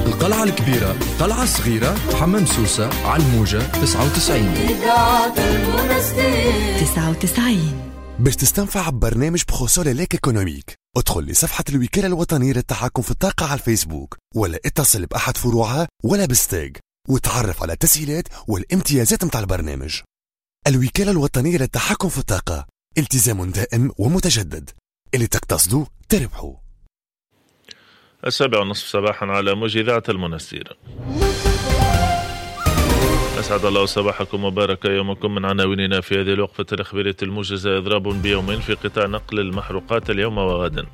القلعة الكبيرة، قلعة صغيرة، حمام سوسة، على الموجة 99. إذاعة المنستير 99. باش تستنفع ببرنامج بخصوص ليك ايكونوميك، ادخل لصفحة الوكالة الوطنية للتحكم في الطاقة على الفيسبوك، ولا اتصل بأحد فروعها ولا بالستيج، وتعرف على التسهيلات والامتيازات متاع البرنامج. الوكالة الوطنية للتحكم في الطاقة، التزام دائم ومتجدد. اللي تقتصدوا تربحوا. 7:30 صباحا على موج إذاعة المنستير. أسعد الله صباحكم وبارك يومكم. من عناويننا في هذه الوقفة الإخبارية الموجزة: إضراب بيومين في قطاع نقل المحروقات اليوم وغدا.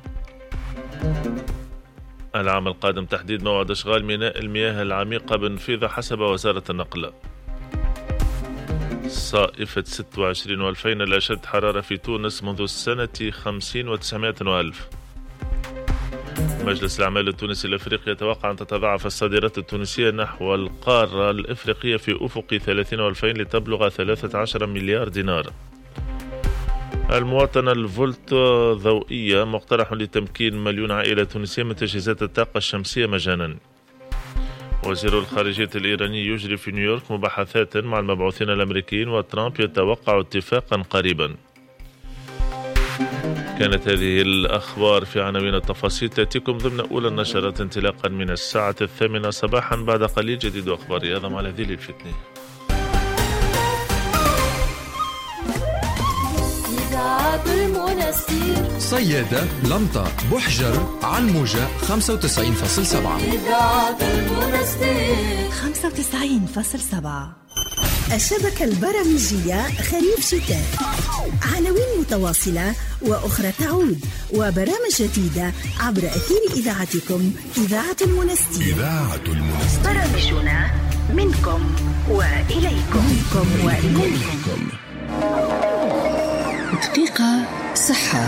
العام القادم تحديد موعد إشغال ميناء المياه العميقة بنفيذة حسب وزارة النقل. صائفة 26 و2000 الأشد حرارة في تونس منذ السنة 50 و900 وألف. مجلس الأعمال التونسي الأفريقي يتوقع أن تتضاعف الصادرات التونسية نحو القارة الأفريقية في أفق 30 و2000 لتبلغ 13 مليار دينار. المواطنة الفولت ضوئية مقترح لتمكين 1,000,000 عائلة تونسية من تجهيزات الطاقة الشمسية مجانا. وزير الخارجية الإيراني يجري في نيويورك مباحثات مع المبعوثين الأمريكيين، وترامب يتوقع اتفاقا قريبا. كانت هذه الأخبار في عناوين التفاصيل تأتيكم ضمن أولى النشرات انطلاقا من الساعة 8 صباحا. بعد قليل جديد أخبار رياضة على ذيل الفتنة. صيادة، لمطة، بحجر، على الموجة 95.7. إذاعة المنستير 95.7. الشبكة البرامجية خريف شتاء، عناوين متواصلة وأخرى تعود، وبرامج جديدة عبر أثير إذاعتكم إذاعة المنستير. برامجنا منكم وإليكم. دقيقة صحة.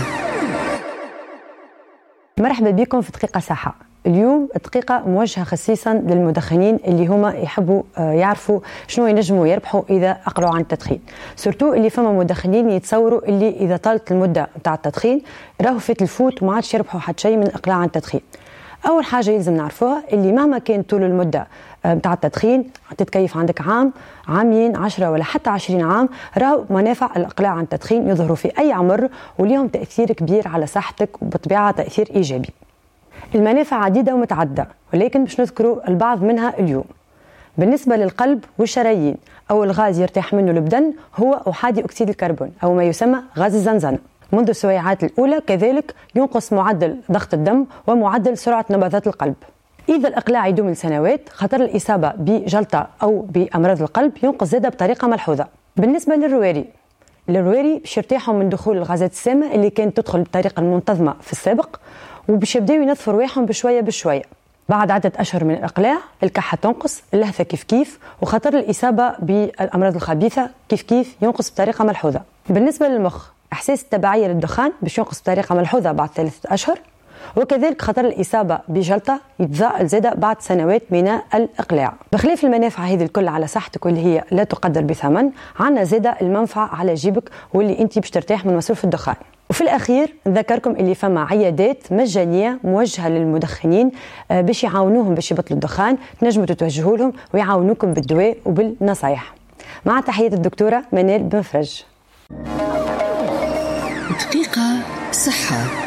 مرحبا بكم في دقيقة صحة. اليوم الدقيقة موجهة خصيصا للمدخنين اللي هما يحبوا يعرفوا شنو ينجموا يربحوا إذا أقلعوا عن التدخين. سورتو اللي فما مدخنين يتصوروا اللي إذا طالت المدة متاع التدخين راهو فات الفوت وما عادش يربحوا حتى شيء من الإقلاع عن التدخين. أول حاجة يلزم نعرفوها اللي مهما كان طول المدة متاع التدخين، تتكيف عندك عام، عامين، 10 ولا حتى 20 عام، راهو منافع الإقلاع عن التدخين يظهروا في أي عمر وليهم تأثير كبير على صحتك، وبطبيعة تأثير إيجابي. المنافع عديدة ومتعددة، ولكن باش نذكروا البعض منها اليوم. بالنسبة للقلب والشرايين، أول غاز يرتاح منه البدن هو أحادي أكسيد الكربون أو ما يسمى غاز الزنزانة. منذ السويعات الأولى كذلك ينقص معدل ضغط الدم ومعدل سرعة نبضات القلب. إذا الإقلاع يدوم لسنوات، خطر الإصابة بجلطة أو بأمراض القلب ينقص زادة بطريقة ملحوظة. بالنسبة للرواري باش يرتاحوا من دخول الغازات السامة اللي كانت تدخل بطريقة منتظمة في السابق، وباش يبداو ينظفوا رواحهم بشوية بشوية. بعد عدة أشهر من الإقلاع الكحة تنقص، اللهثة كيف، وخطر الإصابة بالأمراض الخبيثة كيف ينقص بطريقة ملحوظة. بالنسبة للمخ، إحساس التبعية للدخان باش ينقص بطريقة ملحوظة بعد 3 أشهر، وكذلك خطر الإصابة بجلطة يتضاءل زادة بعد سنوات من الإقلاع. بخلاف المنافع هذه الكل على صحتك واللي هي لا تقدر بثمن، عنا زادة المنفعة على جيبك واللي انت باش ترتاح من مصروف الدخان. وفي الأخير نذكركم اللي فما عيادات مجانية موجهة للمدخنين باش يعاونوهم باش يبطلوا الدخان، تنجموا تتوجهوا لهم ويعاونوكم بالدواء وبالنصايح. مع تحية الدكتورة منال بن فرج. دقيقة صحة.